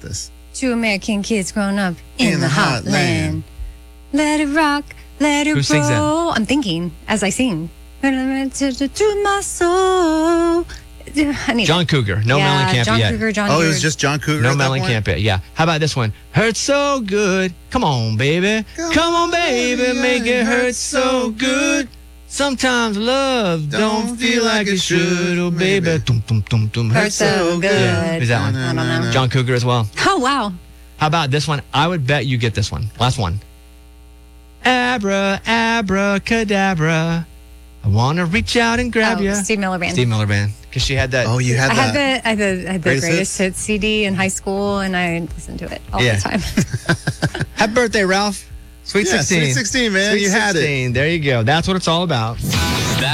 this? Two American kids growing up in the hot land. Let it rock, let it Who sings that? roll. I'm thinking as I sing. To my soul. I need John Cougar. No Mellencamp John yet. Cougar, John Oh, it Cougar. was just John Cougar. No at that point? Mellencamp yet. Yeah. How about this one? Hurt so good. Come on, baby. Come on, baby. Make it hurt so good. Sometimes love don't feel like it should. Oh, baby. Dum, dum, dum, dum. Hurt so good. Yeah. Who's that one? I don't know. John Cougar as well. Oh, wow. How about this one? I would bet you get this one. Last one. Abra, abracadabra. I want to reach out and grab you. Steve Miller Band. Steve Miller Band. Because she had that. Oh, you had I that. had the Greatest greatest hits CD in high school, and I listened to it all Yeah. the time. Happy birthday, Ralph. Sweet Yeah, 16. Sweet 16, man. Sweet You had it. 16. There you go. That's what it's all about.